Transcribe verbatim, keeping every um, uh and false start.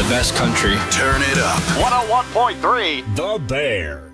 best country. Turn it up. one oh one point three The Bear.